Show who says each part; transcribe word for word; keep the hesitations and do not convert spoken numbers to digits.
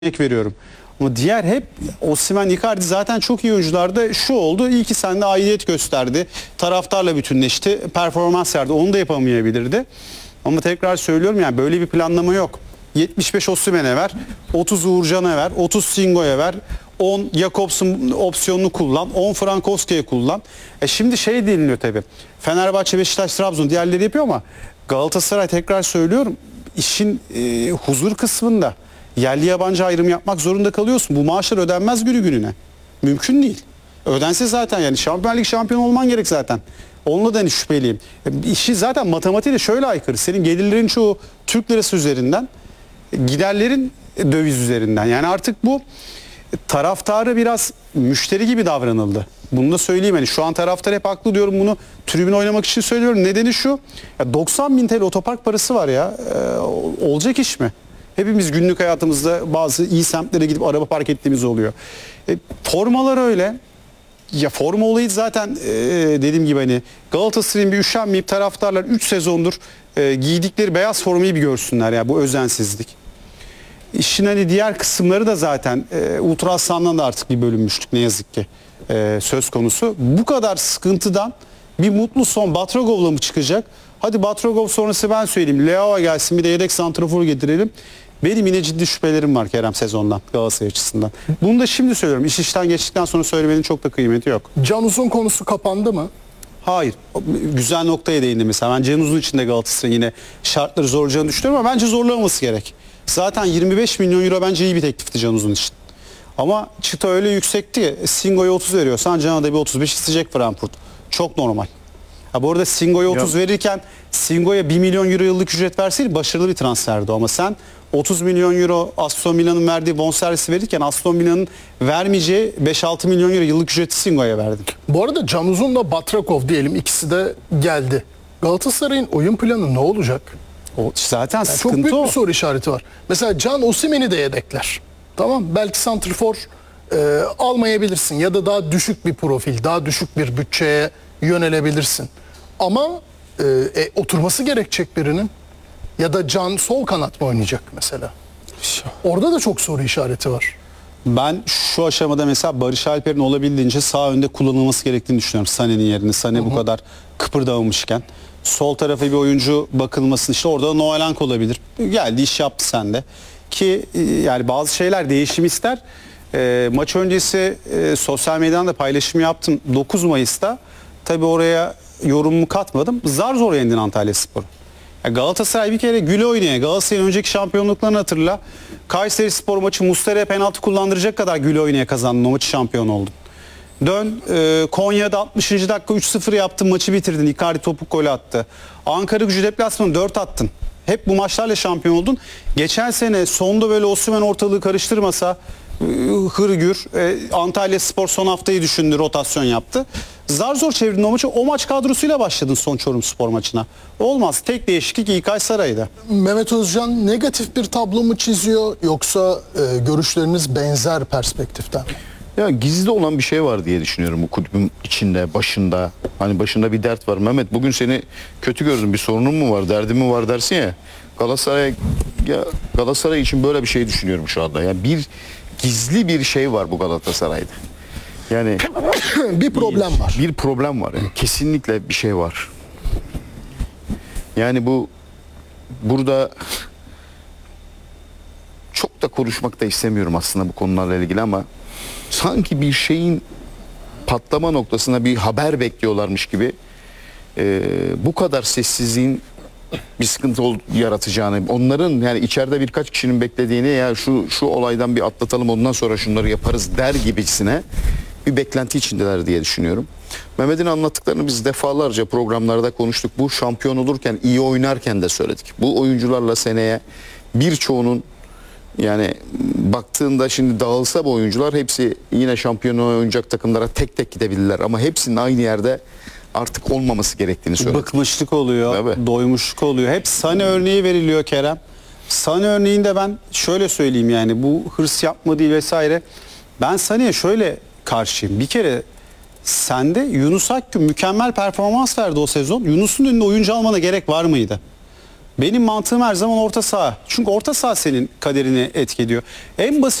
Speaker 1: örnek veriyorum. Ama diğer hep Osimhen, Icardi zaten çok iyi oyuncularda şu oldu. İyi ki sende aidiyet gösterdi. Taraftarla bütünleşti. Performans verdi. Onu da yapamayabilirdi. Ama tekrar söylüyorum yani böyle bir planlama yok. yetmiş beş Osimhen'e ver. otuz Uğurcan'a ver. otuz Singo'ya ver. on Jakobs'un opsiyonunu kullan. on Frankowski'ye kullan. E şimdi şey deniliyor tabii. Fenerbahçe, Beşiktaş, Trabzon diğerleri yapıyor ama Galatasaray, tekrar söylüyorum, işin e, huzur kısmında yerli yabancı ayrımı yapmak zorunda kalıyorsun. Bu maaşlar ödenmez günü gününe. Mümkün değil. Ödense zaten yani Şampiyonlar Ligi şampiyonu olman gerek zaten. Onunla da hani şüpheliyim. E, işi zaten matematiğiyle şöyle aykırı. Senin gelirlerin çoğu Türk lirası üzerinden, giderlerin döviz üzerinden. Yani artık bu taraftarı biraz müşteri gibi davranıldı. Bunu da söyleyeyim. Yani şu an taraftar hep haklı diyorum, bunu tribün oynamak için söylüyorum. Nedeni şu. Ya doksan bin T L otopark parası var ya. Ee, olacak iş mi? Hepimiz günlük hayatımızda bazı iyi semtlere gidip araba park ettiğimiz oluyor. E, formalar öyle. Ya forma olayı zaten e, dediğim gibi hani Galatasaray'ın bir üşenmeyip taraftarlar üç sezondur e, giydikleri beyaz formayı bir görsünler ya, bu özensizlik. İşin hani diğer kısımları da zaten e, Ultra Aslan'dan da artık bir bölünmüştük ne yazık ki e, söz konusu. Bu kadar sıkıntıdan bir mutlu son Batrogov'la mı çıkacak? Hadi Batrogov sonrası ben söyleyeyim. Leao gelsin, bir de yedek santrafor getirelim. Benim yine ciddi şüphelerim var Kerem sezondan, Galatasaray açısından. Bunu da şimdi söylüyorum. İş işten geçtikten sonra söylemenin çok da kıymeti yok.
Speaker 2: Can Uzun konusu kapandı mı?
Speaker 1: Hayır. Güzel noktaya değindi mesela. Ben Can Uzun için de Galatasaray'ın yine şartları zorlayacağını düşünüyorum ama bence zorlamaması gerek. Zaten yirmi beş milyon euro bence iyi bir teklifti Can Uzun için. Ama çıta öyle yüksekti ki Singo'ya otuz veriyorsan Can'a da bir otuz beş isteyecek Frankfurt. Çok normal. Ha, bu arada Singo'ya otuz
Speaker 3: Yok.
Speaker 1: verirken Singo'ya bir milyon euro yıllık ücret verseydi başarılı bir transferdi ama sen otuz milyon euro Aston Villa'nın verdiği bonservisi verirken Aston Villa'nın vermeyeceği beş altı milyon euro yıllık ücreti Singo'ya verdin.
Speaker 2: Bu arada Can Uzun'la Batrakov diyelim, ikisi de geldi. Galatasaray'ın oyun planı ne olacak?
Speaker 1: O zaten
Speaker 2: Yani çok
Speaker 1: sıkıntı
Speaker 2: büyük
Speaker 1: o.
Speaker 2: bir soru işareti var. Mesela Can Osimhen'i de yedekler. Tamam, belki santrfor e, almayabilirsin ya da daha düşük bir profil, daha düşük bir bütçeye yönelebilirsin. Ama e, e, oturması gerekecek birinin. Ya da Can sol kanat mı oynayacak mesela? Orada da çok soru işareti var.
Speaker 1: Ben şu aşamada mesela Barış Alper'in olabildiğince sağ önde kullanılması gerektiğini düşünüyorum Sané'nin yerine. Sané bu kadar kıpırdamamışken. Sol tarafa bir oyuncu bakılmasın, işte orada Noelank olabilir. Geldi, iş yaptı sende. Ki yani bazı şeyler değişim ister. E, maç öncesi e, sosyal medyadan da paylaşım yaptım. dokuz Mayıs'ta tabii oraya yorumumu katmadım. Zar zor yendin Antalyaspor'u. Galatasaray bir kere güle oynaya, Galatasaray'ın önceki şampiyonluklarını hatırla. Kayserispor maçı Muslera'ya penaltı kullandıracak kadar güle oynaya kazandın, o maçı şampiyon oldun. Dön e, Konya'da altmışıncı dakika üç sıfır yaptın, maçı bitirdin. Icardi topuk golü attı. Ankara-Gücü deplasmanı dört attın. Hep bu maçlarla şampiyon oldun. Geçen sene sonunda böyle Osimhen ortalığı karıştırmasa, e, hırgür, e, Antalyaspor son haftayı düşündü, rotasyon yaptı. Zar zor çevirdin o maçı. O maç kadrosuyla başladın son Çorumspor maçına. Olmaz. Tek değişiklik İlkay Saray'da.
Speaker 2: Mehmet Özcan negatif bir tablo mu çiziyor, yoksa e, görüşleriniz benzer perspektiften mi?
Speaker 3: Ya gizli olan bir şey var diye düşünüyorum bu kulübün içinde, başında. Hani başında bir dert var. Mehmet, bugün seni kötü gördüm. Bir sorunun mu var, derdin mi var dersin ya. Galatasaray ya Galatasaray için böyle bir şey düşünüyorum şu anda. Yani bir gizli bir şey var bu Galatasaray'da. Yani
Speaker 2: Bir problem var.
Speaker 3: bir problem var. Yani kesinlikle bir şey var. Yani bu burada çok da konuşmak da istemiyorum aslında bu konularla ilgili ama sanki bir şeyin patlama noktasına bir haber bekliyorlarmış gibi e, bu kadar sessizliğin bir sıkıntı ol, yaratacağını, onların yani içeride birkaç kişinin beklediğini, ya şu şu olaydan bir atlatalım ondan sonra şunları yaparız der gibisine bir beklenti içindeler diye düşünüyorum. Mehmet'in anlattıklarını biz defalarca programlarda konuştuk. Bu şampiyon olurken, iyi oynarken de söyledik. Bu oyuncularla seneye birçoğunun, yani baktığında şimdi dağılsa bu oyuncular hepsi yine şampiyon oynayacak takımlara tek tek gidebilirler. Ama hepsinin aynı yerde artık olmaması gerektiğini söyledik.
Speaker 1: Bıkmışlık oluyor,
Speaker 3: Tabii.
Speaker 1: doymuşluk oluyor. Hep Sané örneği veriliyor Kerem. Sané örneğinde ben şöyle söyleyeyim, yani bu hırs yapma değil vesaire. Ben Sané'ye şöyle karşıyım. Bir kere sende Yunus Akgün mükemmel performans verdi o sezon. Yunus'un önünde oyuncu almana gerek var mıydı? Benim mantığım her zaman orta saha. Çünkü orta saha senin kaderini etkiliyor. En basit